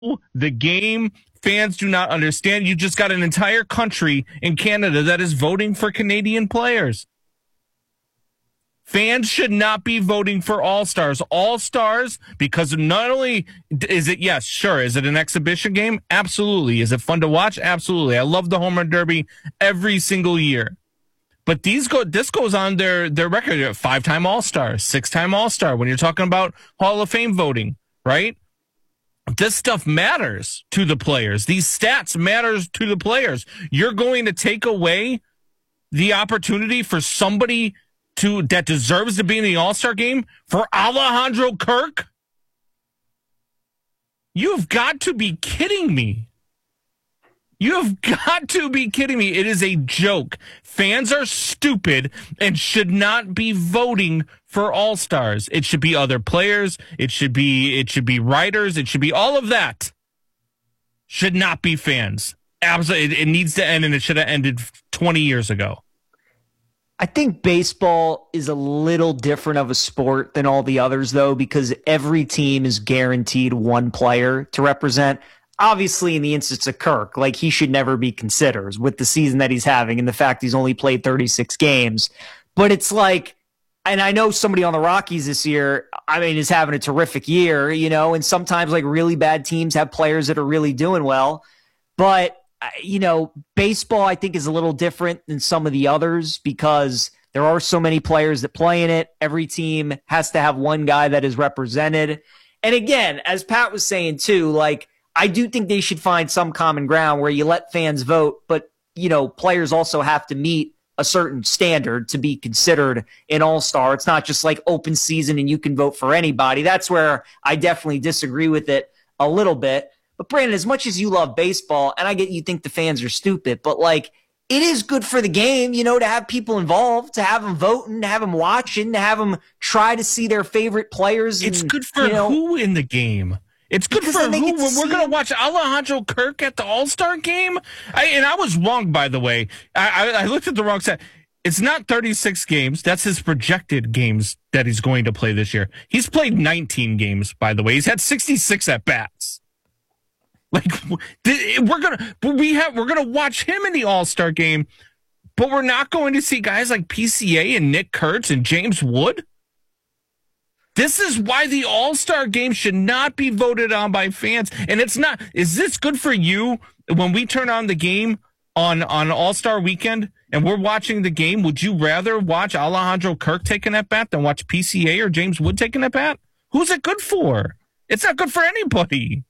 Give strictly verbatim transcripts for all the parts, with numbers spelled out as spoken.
the game. Fans do not understand. You just got an entire country in Canada that is voting for Canadian players. Fans should not be voting for All-Stars. All-Stars, because not only is it, yes, sure, is it an exhibition game? Absolutely. Is it fun to watch? Absolutely. I love the Home Run Derby every single year. But these go. This goes on their, their record. Five-time All-Star, six-time All-Star. When you're talking about Hall of Fame voting, right? This stuff matters to the players. These stats matters to the players. You're going to take away the opportunity for somebody to that deserves to be in the All-Star game for Alejandro Kirk? You've got to be kidding me. You've got to be kidding me. It is a joke. Fans are stupid and should not be voting for All-Stars. It should be other players. It should be it should be writers. It should be all of that. Should not be fans. Absolutely. It, it needs to end, and it should have ended twenty years ago. I think baseball is a little different of a sport than all the others, though, because every team is guaranteed one player to represent. Obviously, in the instance of Kirk, like he should never be considered with the season that he's having and the fact he's only played thirty-six games. But it's like, and I know somebody on the Rockies this year, I mean, is having a terrific year, you know, and sometimes like really bad teams have players that are really doing well. But you know, baseball, I think, is a little different than some of the others because there are so many players that play in it. Every team has to have one guy that is represented. And again, as Pat was saying too, like, I do think they should find some common ground where you let fans vote, but, you know, players also have to meet a certain standard to be considered an all-star. It's not just like open season and you can vote for anybody. That's where I definitely disagree with it a little bit. But Brandon, as much as you love baseball, and I get you think the fans are stupid, but like it is good for the game, you know, to have people involved, to have them voting, to have them watching, to have them try to see their favorite players. It's and, good for you know, who in the game? It's good for who? When we're going to watch Alejandro Kirk at the All-Star game? I, and I was wrong, by the way. I, I, I looked at the wrong set. It's not thirty-six games. That's his projected games that he's going to play this year. He's played nineteen games, by the way. He's had sixty-six at-bats. Like we're gonna, we have, we're gonna watch him in the All-Star game, but we're not going to see guys like P C A and Nick Kurtz and James Wood. This is why the All-Star game should not be voted on by fans, and it's not. Is this good for you when we turn on the game on on All-Star weekend and we're watching the game? Would you rather watch Alejandro Kirk taking that bat than watch P C A or James Wood taking that bat? Who's it good for? It's not good for anybody.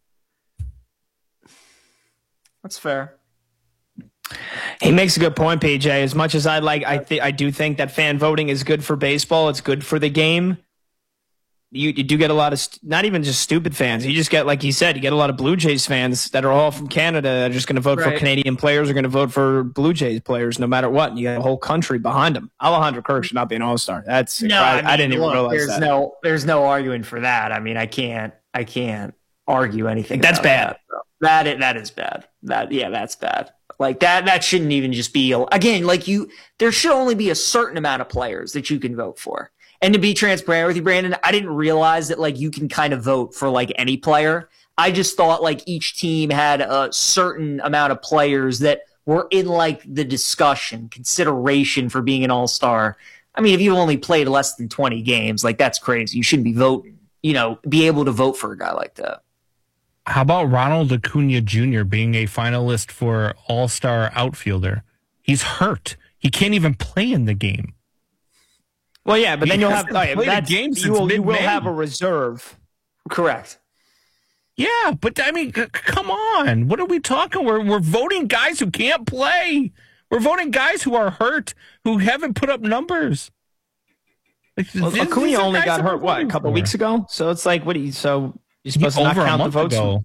That's fair. He makes a good point, P J. As much as I like, I th- I do think that fan voting is good for baseball. It's good for the game. You, you do get a lot of, st- not even just stupid fans. You just get, like he said, you get a lot of Blue Jays fans that are all from Canada that are just going to vote right. for Canadian players, are going to vote for Blue Jays players no matter what. And you got a whole country behind them. Alejandro Kirk should not be an all-star. That's no, I, I, mean, I didn't even look, realize there's that. No, there's no arguing for that. I mean, I can't, I can't argue anything. That's bad. That. That, that is bad. That, yeah, that's bad. Like that, that shouldn't even just be, again, like you, there should only be a certain amount of players that you can vote for. And to be transparent with you, Brandon, I didn't realize that like you can kind of vote for like any player. I just thought like each team had a certain amount of players that were in like the discussion, consideration for being an all-star. I mean, if you only played less than twenty games, like that's crazy. You shouldn't be voting, you know, be able to vote for a guy like that. How about Ronald Acuna Junior being a finalist for All-Star outfielder? He's hurt. He can't even play in the game. Well, yeah, but he then you'll have oh, that, you, will, you will have a reserve. Correct. Yeah, but I mean, c- come on. What are we talking? We're we're voting guys who can't play. We're voting guys who are hurt, who haven't put up numbers. Like, well, Acuna only got hurt, what, a couple for. weeks ago? So it's like, what do you, so you're supposed yeah, to not count the votes? From,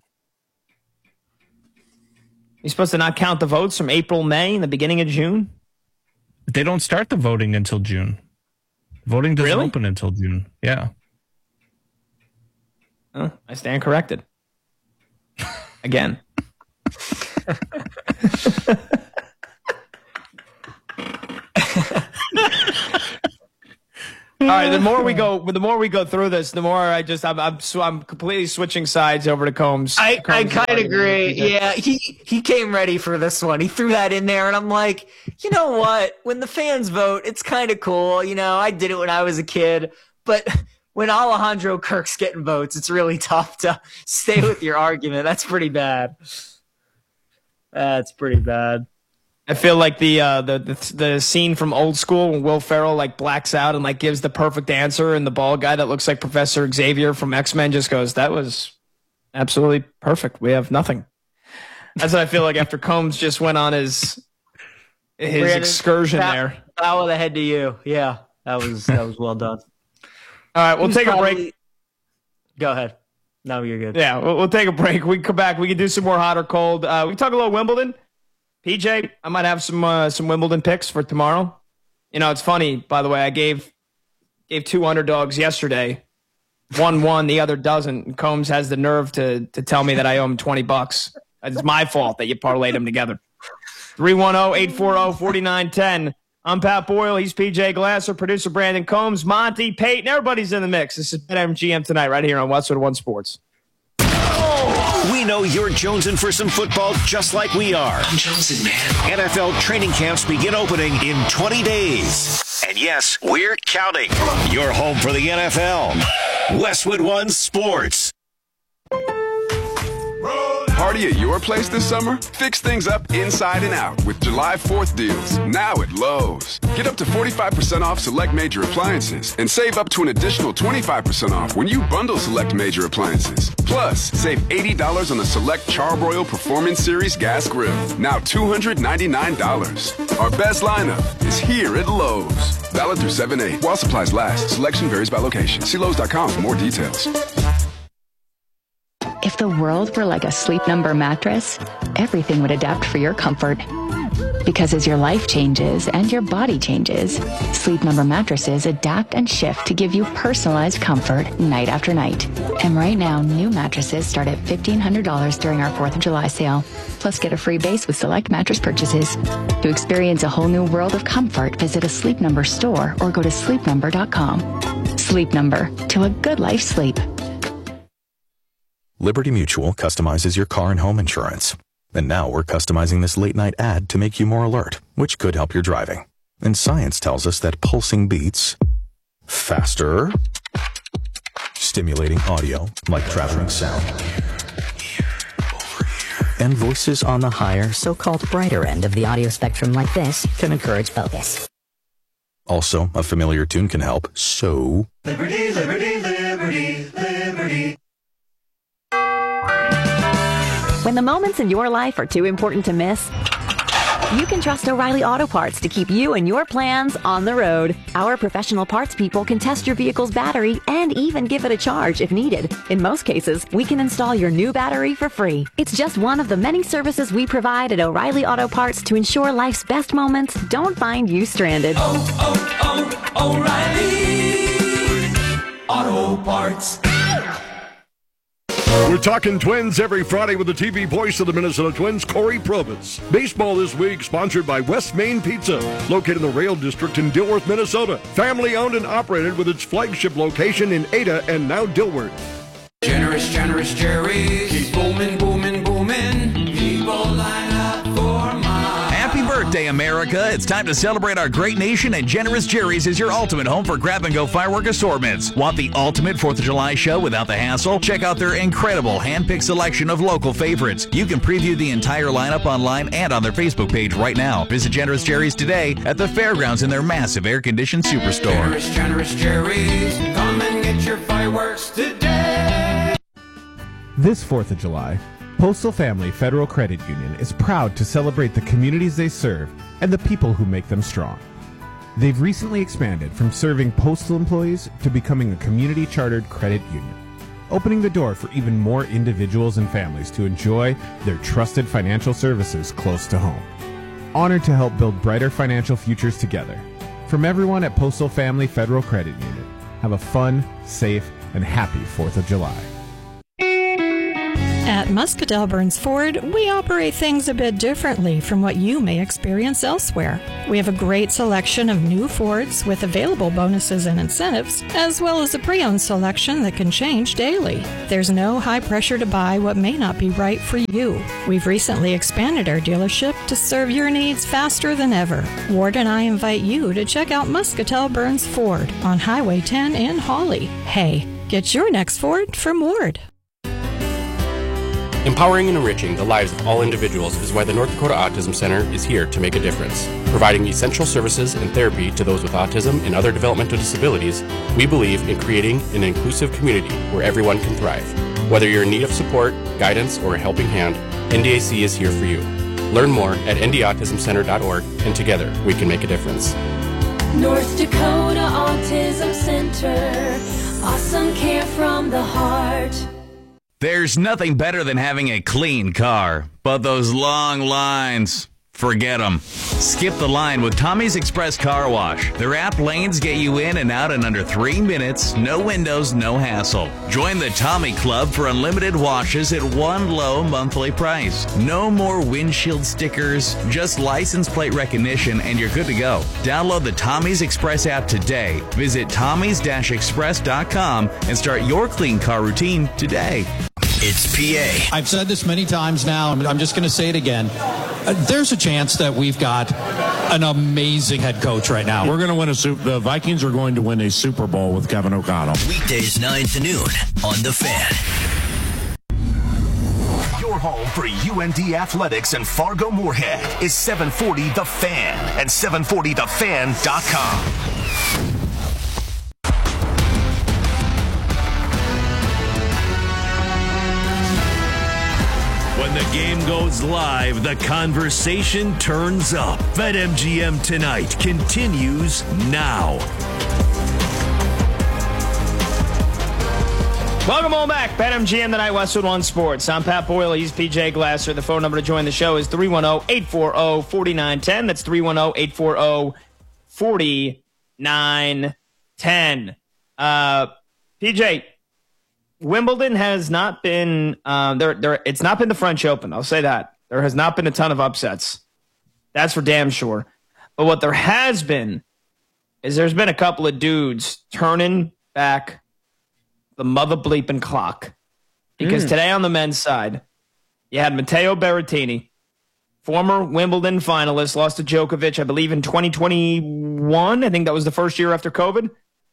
you're supposed to not count the votes from April, May, and the beginning of June? They don't start the voting until June. Voting doesn't really? open until June. Yeah. Oh, I stand corrected. Again. All right, the more we go, the more we go through this, the more I just I'm I'm, I'm completely switching sides over to Combs. I, Combs I kind of agree. Yeah, he he came ready for this one. He threw that in there, and I'm like, you know what? When the fans vote, it's kind of cool. You know, I did it when I was a kid, but when Alejandro Kirk's getting votes, it's really tough to stay with your argument. That's pretty bad. That's pretty bad. I feel like the, uh, the the the scene from Old School when Will Ferrell like blacks out and like gives the perfect answer, and the bald guy that looks like Professor Xavier from X-Men just goes, "That was absolutely perfect. We have nothing." That's what I feel like after Combs just went on his his Brandon, excursion bow, there. Bow of the head to you. Yeah, that was that was well done. All right, we'll He's take probably, a break. Go ahead. No, you're good. Yeah, we'll, we'll take a break. We can come back. We can do some more hot or cold. Uh, we can talk a little Wimbledon. P J, I might have some uh, some Wimbledon picks for tomorrow. You know, it's funny, by the way. I gave gave two underdogs yesterday. One won, the other doesn't. And Combs has the nerve to to tell me that I owe him twenty bucks. It's my fault that you parlayed them together. three one zero, eight four zero, four nine one zero. I'm Pat Boyle. He's P J Glasser, producer Brandon Combs, Monty, Peyton. Everybody's in the mix. This is BetMGM tonight right here on Westwood One Sports. We know you're jonesing for some football just like we are. I'm jonesing, man. N F L training camps begin opening in twenty days. And yes, we're counting. You're home for the N F L. Westwood One Sports. Party at your place this summer? Fix things up inside and out with July fourth deals, now at Lowe's. Get up to forty-five percent off select major appliances and save up to an additional twenty-five percent off when you bundle select major appliances. Plus, save eighty dollars on the select Charbroil Performance Series gas grill, now two hundred ninety-nine dollars. Our best lineup is here at Lowe's. Valid through seven eight. While supplies last, selection varies by location. See Lowe's dot com for more details. If the world were like a Sleep Number mattress, everything would adapt for your comfort. Because as your life changes and your body changes, Sleep Number mattresses adapt and shift to give you personalized comfort night after night. And right now, new mattresses start at fifteen hundred dollars during our fourth of July sale. Plus, get a free base with select mattress purchases. To experience a whole new world of comfort, visit a Sleep Number store or go to sleep number dot com. Sleep Number, to a good life sleep. Liberty Mutual customizes your car and home insurance. And now we're customizing this late-night ad to make you more alert, which could help your driving. And science tells us that pulsing beats faster, stimulating audio like traveling sound, and voices on the higher, so-called brighter end of the audio spectrum like this can encourage focus. Also, a familiar tune can help, so... Liberty, liberty, liberty, liberty. When the moments in your life are too important to miss, you can trust O'Reilly Auto Parts to keep you and your plans on the road. Our professional parts people can test your vehicle's battery and even give it a charge if needed. In most cases, we can install your new battery for free. It's just one of the many services we provide at O'Reilly Auto Parts to ensure life's best moments don't find you stranded. Oh, oh, oh, O'Reilly Auto Parts. We're talking Twins every Friday with the T V voice of the Minnesota Twins, Corey Probus. Baseball this week sponsored by West Main Pizza, located in the Rail District in Dilworth, Minnesota. Family owned and operated with its flagship location in Ada and now Dilworth. Generous, generous Jerry's. Keep booming, booming, booming. People line up for my... Happy birthday, America. It's time to celebrate our great nation, and Generous Jerry's is your ultimate home for grab-and-go firework assortments. Want the ultimate fourth of July show without the hassle? Check out their incredible hand-picked selection of local favorites. You can preview the entire lineup online and on their Facebook page right now. Visit Generous Jerry's today at the fairgrounds in their massive air-conditioned superstore. Generous, generous Jerry's. Come and get your fireworks today. This fourth of July, Postal Family Federal Credit Union is proud to celebrate the communities they serve and the people who make them strong. They've recently expanded from serving postal employees to becoming a community-chartered credit union, opening the door for even more individuals and families to enjoy their trusted financial services close to home. Honored to help build brighter financial futures together. From everyone at Postal Family Federal Credit Union, have a fun, safe, and happy fourth of July. At Muscatell Burns Ford, we operate things a bit differently from what you may experience elsewhere. We have a great selection of new Fords with available bonuses and incentives, as well as a pre-owned selection that can change daily. There's no high pressure to buy what may not be right for you. We've recently expanded our dealership to serve your needs faster than ever. Ward and I invite you to check out Muscatell Burns Ford on Highway ten in Hawley. Hey, get your next Ford from Ward. Empowering and enriching the lives of all individuals is why the North Dakota Autism Center is here to make a difference. Providing essential services and therapy to those with autism and other developmental disabilities, we believe in creating an inclusive community where everyone can thrive. Whether you're in need of support, guidance, or a helping hand, N D A C is here for you. Learn more at n d autism center dot org, and together we can make a difference. North Dakota Autism Center. Awesome care from the heart. There's nothing better than having a clean car, but those long lines, forget them. Skip the line with Tommy's Express Car Wash. Their app lanes get you in and out in under three minutes, no windows, no hassle. Join the Tommy Club for unlimited washes at one low monthly price. No more windshield stickers, just license plate recognition, and you're good to go. Download the Tommy's Express app today. Visit tommys dash express dot com and start your clean car routine today. It's P A. I've said this many times now. I'm, I'm just going to say it again. Uh, there's a chance that we've got an amazing head coach right now. We're going to win a Super. The Vikings are going to win a Super Bowl with Kevin O'Connell. Weekdays nine to noon on The Fan. Your home for U N D Athletics and Fargo Moorhead is seven forty The Fan and seven forty the fan dot com. When the game goes live, the conversation turns up. BetMGM Tonight continues now. Welcome all back. BetMGM Tonight, Westwood One Sports. I'm Pat Boyle. He's P J Glasser. The phone number to join the show is three one zero, eight four zero, four nine one zero. That's three one zero, eight four zero, four nine one zero. Uh, P J, Wimbledon has not been um, there. There, it's not been the French Open. I'll say that there has not been a ton of upsets. That's for damn sure. But what there has been is there's been a couple of dudes turning back the mother bleeping clock. Because mm. today on the men's side, you had Matteo Berrettini, former Wimbledon finalist, lost to Djokovic, I believe, in twenty twenty-one. I think that was the first year after COVID.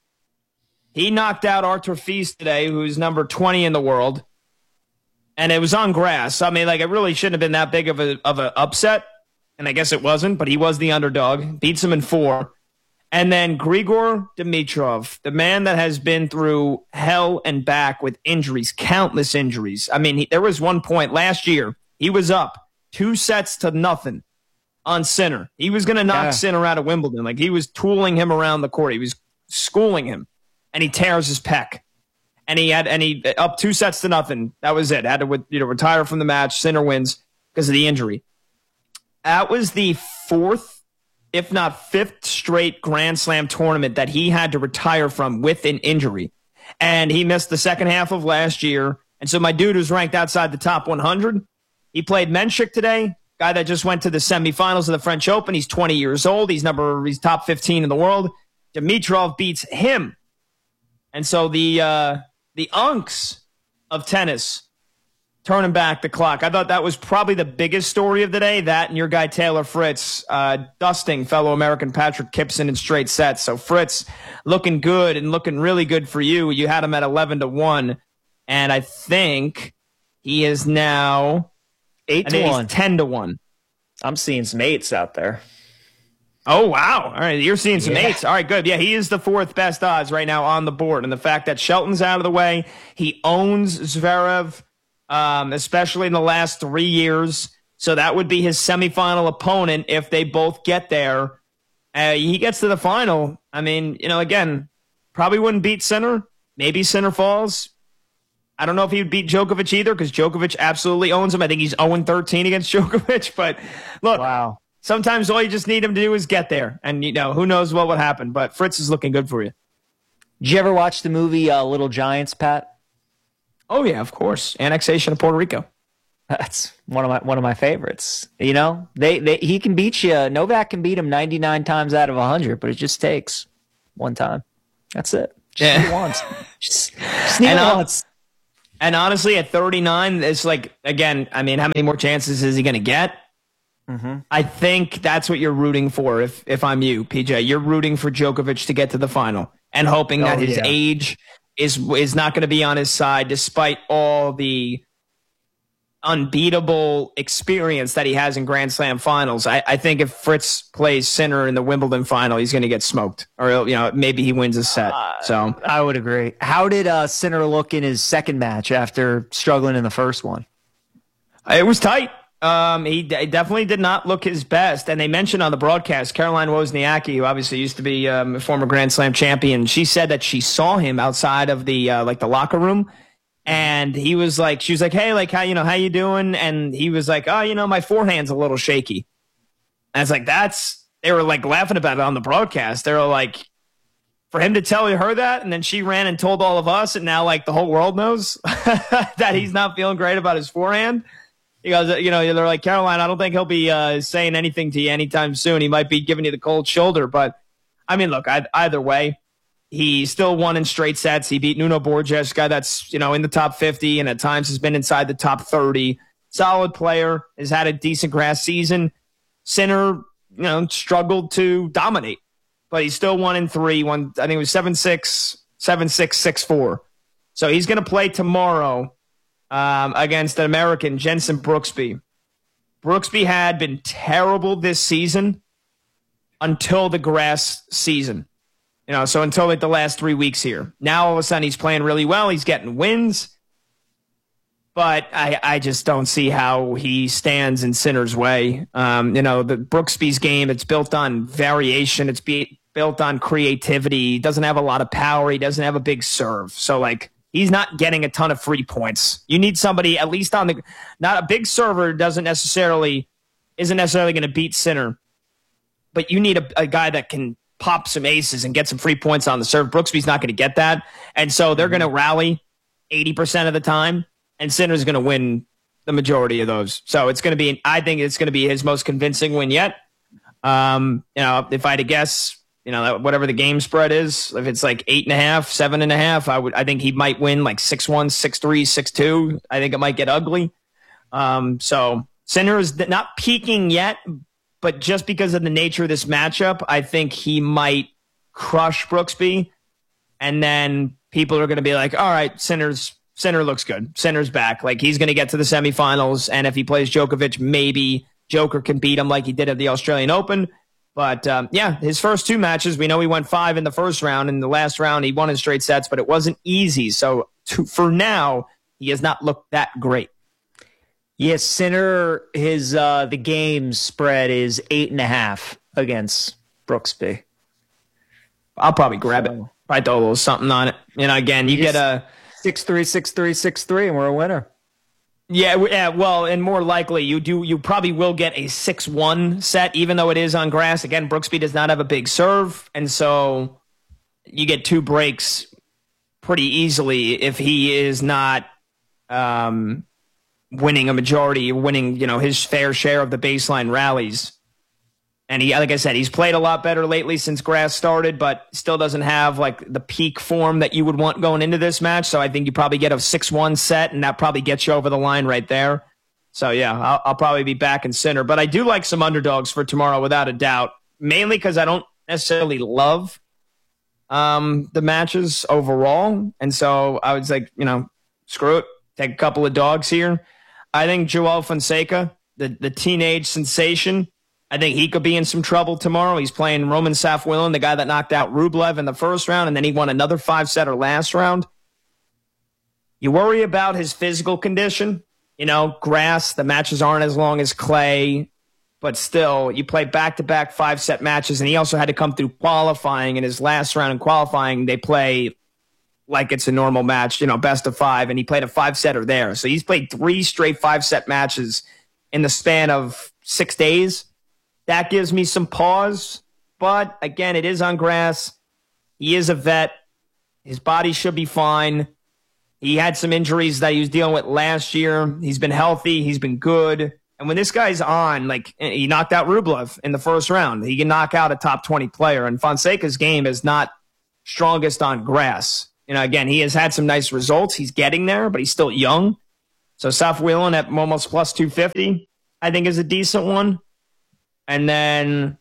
He knocked out Artur Fils today, who's number twenty in the world. And it was on grass. I mean, like, it really shouldn't have been that big of a of an upset. And I guess it wasn't, but he was the underdog. Beats him in four. And then Grigor Dimitrov, the man that has been through hell and back with injuries, countless injuries. I mean, he, there was one point last year, he was up two sets to nothing on Sinner. He was going to knock yeah. Sinner out of Wimbledon. Like, he was tooling him around the court. He was schooling him. And he tears his pec, and he had and he up two sets to nothing. That was it. Had to you know retire from the match. Sinner wins because of the injury. That was the fourth, if not fifth, straight Grand Slam tournament that he had to retire from with an injury, and he missed the second half of last year. And so my dude was ranked outside the top one hundred. He played Menchik today, guy that just went to the semifinals of the French Open. He's twenty years old. He's number he's top fifteen in the world. Dimitrov beats him. And so the uh, the unks of tennis turning back the clock. I thought that was probably the biggest story of the day. That and your guy Taylor Fritz uh, dusting fellow American Patrick Kipson in straight sets. So Fritz looking good and looking really good for you. You had him at eleven to one, and I think he is now eight to one, ten to one. I'm seeing some eights out there. Oh, wow. All right. You're seeing some yeah. eights. All right, good. Yeah, he is the fourth best odds right now on the board. And the fact that Shelton's out of the way, he owns Zverev, um, especially in the last three years. So that would be his semifinal opponent if they both get there. Uh, he gets to the final. I mean, you know, again, probably wouldn't beat Sinner. Maybe Sinner falls. I don't know if he would beat Djokovic either because Djokovic absolutely owns him. I think he's oh and thirteen against Djokovic. But look. Wow. Sometimes all you just need him to do is get there. And, you know, who knows what would happen. But Fritz is looking good for you. Did you ever watch the movie uh, Little Giants, Pat? Oh yeah, of course. Annexation of Puerto Rico. That's one of my one of my favorites. You know, they, they he can beat you. Novak can beat him ninety-nine times out of one hundred, but it just takes one time. That's it. Just Yeah. need it once. Just, just need And it I'll- once. And honestly, at thirty-nine, it's like, again, I mean, how many more chances is he going to get? Mm-hmm. I think that's what you're rooting for. If if I'm you, P J, you're rooting for Djokovic to get to the final and hoping that Oh, his yeah. age is is not going to be on his side, despite all the unbeatable experience that he has in Grand Slam finals. I, I think if Fritz plays Sinner in the Wimbledon final, he's going to get smoked, or you know, maybe he wins a set. So I would agree. How did uh, Sinner look in his second match after struggling in the first one? it was tight. Um, he d- definitely did not look his best. And they mentioned on the broadcast, Caroline Wozniacki, who obviously used to be um, a former Grand Slam champion, she said that she saw him outside of the uh, like the locker room, and he was like, she was like, "Hey, like how you know how you doing?" And he was like, "Oh, you know, my forehand's a little shaky." And it's like that's they were like laughing about it on the broadcast. They were like, for him to tell her that, and then she ran and told all of us, and now like the whole world knows that he's not feeling great about his forehand. He goes, you know, they're like, Caroline, I don't think he'll be uh, saying anything to you anytime soon. He might be giving you the cold shoulder. But, I mean, look, I, either way, he still won in straight sets. He beat Nuno Borges, a guy that's, you know, in the top fifty and at times has been inside the top thirty. Solid player, has had a decent grass season. Sinner, you know, struggled to dominate. But he still won in three. Won, I think it was seven six, seven six, six four. So he's going to play tomorrow. Um, against an American, Jensen Brooksby. Brooksby had been terrible this season until the grass season. You know, so until like the last three weeks here. Now all of a sudden he's playing really well. He's getting wins. But I, I just don't see how he stands in Sinner's way. Um, you know, the Brooksby's game, it's built on variation. It's be, built on creativity. He doesn't have a lot of power. He doesn't have a big serve. So, like, he's not getting a ton of free points. You need somebody at least on the not a big server doesn't necessarily isn't necessarily going to beat Sinner, but you need a, a guy that can pop some aces and get some free points on the serve. Brooksby's not going to get that, and so they're going to rally eighty percent of the time, and Sinner's going to win the majority of those. So it's going to be, I think it's going to be his most convincing win yet. Um, you know, if I had to guess. You know, whatever the game spread is, if it's like eight and a half, seven and a half, I would, I think he might win like six one, six three, six two. I think it might get ugly. Um, so Sinner is not peaking yet, but just because of the nature of this matchup, I think he might crush Brooksby. And then people are going to be like, all right, Sinner's, Sinner looks good. Sinner's back. Like he's going to get to the semifinals. And if he plays Djokovic, maybe Joker can beat him like he did at the Australian Open. But, um, yeah, his first two matches, we know he won five in the first round. In the last round, he won in straight sets, but it wasn't easy. So to, for now, he has not looked that great. Yes, Sinner, his uh, the game spread is eight and a half against Brooksby. I'll probably grab it. Probably throw a little something on it. You know, again, you get a six three, six three, six three, and we're a winner. Yeah, yeah, well, and more likely, you do. You probably will get a six one set, even though it is on grass. Again, Brooksby does not have a big serve, and so you get two breaks pretty easily if he is not um, winning a majority, winning you know his fair share of the baseline rallies. And he, like I said, he's played a lot better lately since grass started, but still doesn't have like the peak form that you would want going into this match. So I think you probably get a six one set, and that probably gets you over the line right there. So yeah, I'll, I'll probably be back in Sinner. But I do like some underdogs for tomorrow without a doubt, mainly because I don't necessarily love um, the matches overall. And so I was like, you know, screw it, take a couple of dogs here. I think Joao Fonseca, the, the teenage sensation, I think he could be in some trouble tomorrow. He's playing Roman Safiullin, the guy that knocked out Rublev in the first round, and then he won another five-setter last round. You worry about his physical condition. You know, grass, the matches aren't as long as clay, but still, you play back-to-back five-set matches, and he also had to come through qualifying. In his last round in qualifying, they play like it's a normal match, you know, best of five, and he played a five-setter there. So he's played three straight five-set matches in the span of six days. That gives me some pause, but again, it is on grass. He is a vet. His body should be fine. He had some injuries that he was dealing with last year. He's been healthy. He's been good. And when this guy's on, like, he knocked out Rublev in the first round. He can knock out a top twenty player. And Fonseca's game is not strongest on grass. You know, again, he has had some nice results. He's getting there, but he's still young. So Saf Whelan at almost plus two fifty, I think, is a decent one. And then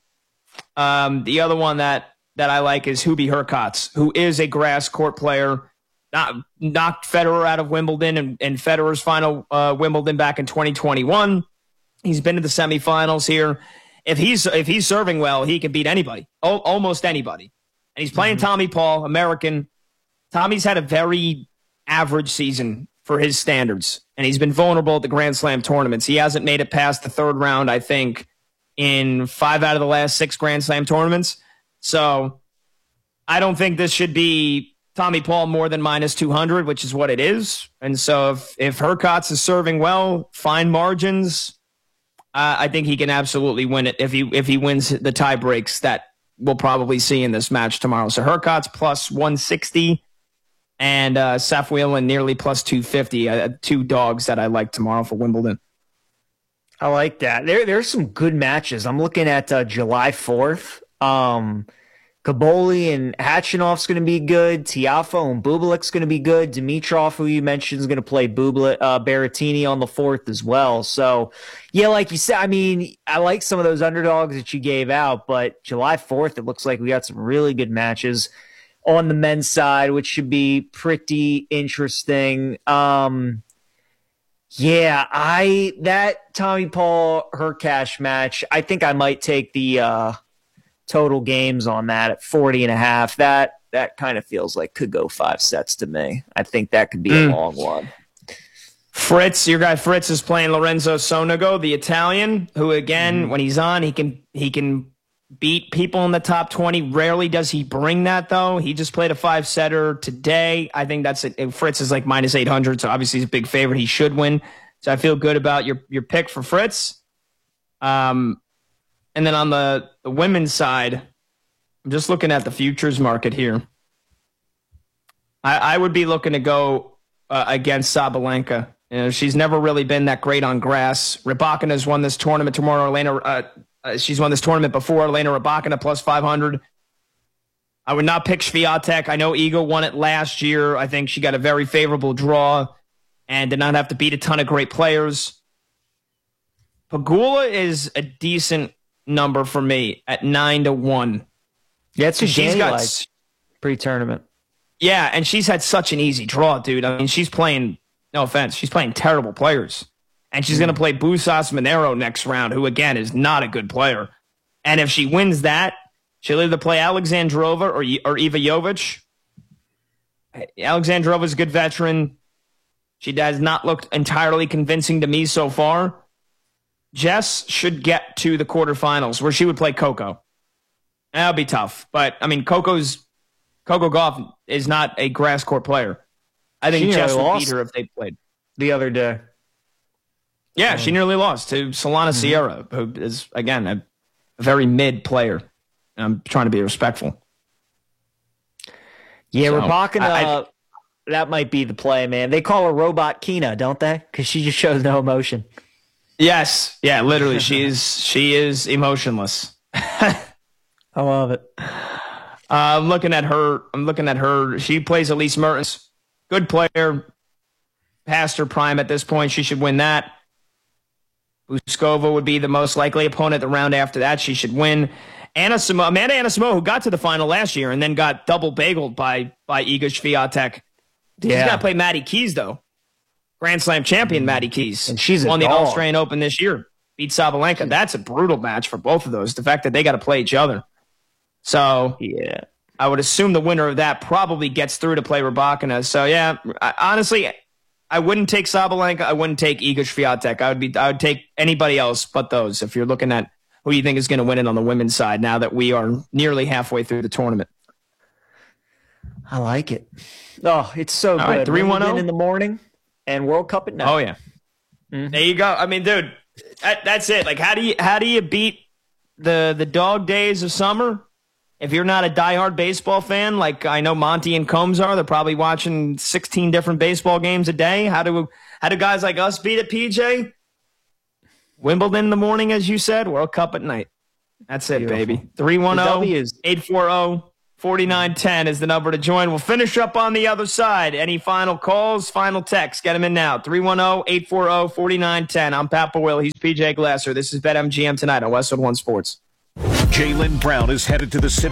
um, the other one that, that I like is Hubie Hurkacz, who is a grass court player. Not, knocked Federer out of Wimbledon and, and Federer's final uh, Wimbledon back in twenty twenty-one. He's been to the semifinals here. If he's if he's serving well, he can beat anybody, o- almost anybody. And he's playing mm-hmm. Tommy Paul, American. Tommy's had a very average season for his standards, and he's been vulnerable at the Grand Slam tournaments. He hasn't made it past the third round, I think, in five out of the last six Grand Slam tournaments. So I don't think this should be Tommy Paul more than minus two hundred, which is what it is. And so if, if Hurkacz is serving well, fine margins, uh, I think he can absolutely win it if he if he wins the tie breaks that we'll probably see in this match tomorrow. So Hurkacz plus one sixty and uh, Saf Whelan nearly plus two fifty, uh, two dogs that I like tomorrow for Wimbledon. I like that. There, there's some good matches. I'm looking at uh, July fourth. Um, Kaboli and Hatchinoff's going to be good. Tiafoe and Bubelik's going to be good. Dimitrov, who you mentioned, is going to play Bublik, uh, Berrettini on the fourth as well. So, yeah, like you said, I mean, I like some of those underdogs that you gave out, but July fourth, it looks like we got some really good matches on the men's side, which should be pretty interesting. Um, yeah, I that Tommy Paul Hurkacz match, I think I might take the uh, total games on that at forty and a half. That that kind of feels like could go five sets to me. I think that could be mm. a long one. Fritz, your guy Fritz is playing Lorenzo Sonego, the Italian, who again, mm. when he's on, he can he can beat people in the top twenty. Rarely does he bring that, though. He just played a five-setter today. I think that's it. Fritz is like minus eight hundred, so obviously he's a big favorite. He should win. So I feel good about your, your pick for Fritz. Um, and then on the, the women's side, I'm just looking at the futures market here. I, I would be looking to go uh, against Sabalenka. You know, she's never really been that great on grass. Rybakina's won this tournament tomorrow. Elena, uh, uh, she's won this tournament before. Elena Rybakina plus five hundred. I would not pick Swiatek. I know Iga won it last year. I think she got a very favorable draw and did not have to beat a ton of great players. Pegula is a decent number for me at nine to one. Yeah, it's who she's got likes pre-tournament. Yeah, and she's had such an easy draw, dude. I mean, she's playing, no offense, she's playing terrible players. And she's mm. going to play Busas Monero next round, who, again, is not a good player. And if she wins that, she'll either play Alexandrova or, or Eva Jovic. Alexandrova's a good veteran. She has not looked entirely convincing to me so far. Jess should get to the quarterfinals where she would play Coco. That'll be tough. But, I mean, Coco's Coco Gauff is not a grass court player. I think she Jess would beat her if they played. The other day. Yeah, um, she nearly lost to Solana mm-hmm. Sierra, who is, again, a, a very mid player. I'm trying to be respectful. Yeah, so, Rybakina, I, I, that might be the play, man. They call her Robot Kina, don't they? Because she just shows no emotion. Yes. Yeah, literally. she is She is emotionless. I love it. Uh, I'm looking at her. I'm looking at her. She plays Elise Mertens. Good player. Past her prime at this point. She should win that. Buskova would be the most likely opponent the round after that. She should win. Anna Samo, Amanda Anisimova, who got to the final last year and then got double bageled by, by Iga Swiatek. Yeah. She's got to play Maddie Keys, though. Grand Slam champion Maddie Keys. And she's won the dog. Australian Open this year. Beat Sabalenka. That's a brutal match for both of those. The fact that they got to play each other. So, yeah, I would assume the winner of that probably gets through to play Rybakina. So, yeah, I, honestly, I wouldn't take Sabalenka. I wouldn't take Iga Swiatek. I would be. I would take anybody else but those if you're looking at who you think is going to win it on the women's side now that we are nearly halfway through the tournament. I like it. Oh, it's so All good. Right, three one oh in the morning and World Cup at night. Oh, yeah. Mm-hmm. There you go. I mean, dude, that, that's it. Like, how do you how do you beat the the dog days of summer If you're not a diehard baseball fan, like I know Monty and Combs are, they're probably watching sixteen different baseball games a day. How do how do guys like us beat it, P J? Wimbledon in the morning, as you said, World Cup at night. That's it, Beautiful. Baby. three one zero, eight four zero, four nine one zero is the number to join. We'll finish up on the other side. Any final calls, final texts? Get them in now. three one zero, eight four zero, four nine one zero. I'm Pat Boyle. He's P J Glasser. This is BetMGM Tonight on Westwood One Sports. Jaylen Brown is headed to the city